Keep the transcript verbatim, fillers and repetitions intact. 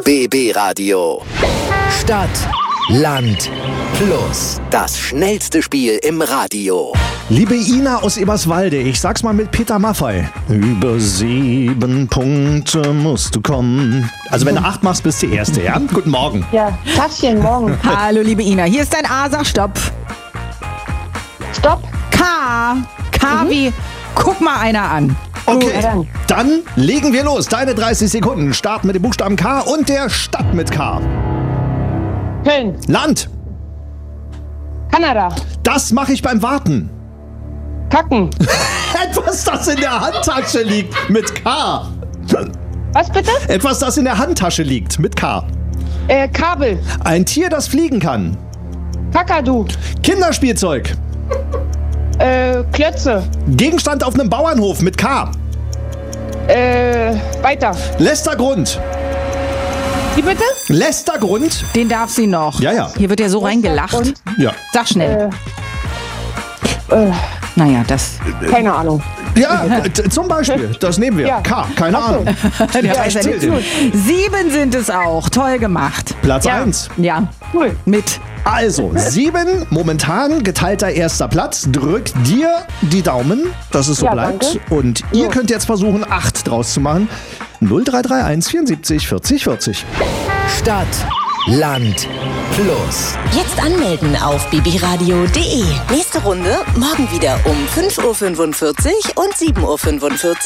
B B Radio. Stadt, Land, Plus. Das schnellste Spiel im Radio. Liebe Ina aus Eberswalde, ich sag's mal mit Peter Maffay. Über sieben Punkte musst du kommen. Also wenn du acht machst, bist du die Erste, ja? Guten Morgen. Ja, Tagchen, morgen. Hallo, liebe Ina. Hier ist dein A, sag Stopp. Stopp. K. K wie, guck mal einer an. Okay, Ja, dann. dann legen wir los. Deine dreißig Sekunden starten mit dem Buchstaben K und der Stadt mit K. Köln. Land, Kanada. das mache ich beim Warten. Kacken. Etwas, das in der Handtasche liegt mit K. Was bitte? Etwas, das in der Handtasche liegt mit K. Äh, Kabel. Ein Tier, das fliegen kann. Kakadu. Kinderspielzeug. Äh, Klötze. Gegenstand auf einem Bauernhof mit K. Äh, weiter. Lästergrund. Wie bitte? Lästergrund. Den darf sie noch. Ja, ja. Hier wird ja so reingelacht. Und, Ja. Sag schnell. äh, äh, Naja, das. keine Ahnung. Ja, t- zum Beispiel. Das nehmen wir. Ja. K. Keine Ach so. Ahnung. Der Ja, weiß ja ich nicht. zähl den. Sieben sind es auch. Toll gemacht. Platz Ja. eins. Ja, Cool. mit. Also, sieben, momentan geteilter erster Platz. Drückt dir die Daumen, dass es so Ja, bleibt. danke. Und ihr Jo. könnt jetzt versuchen, acht draus zu machen. null drei drei eins vierundsiebzig vierzig vierzig. Stadt, Land, Plus. Jetzt anmelden auf b b radio punkt d e. Nächste Runde morgen wieder um fünf Uhr fünfundvierzig und sieben Uhr fünfundvierzig.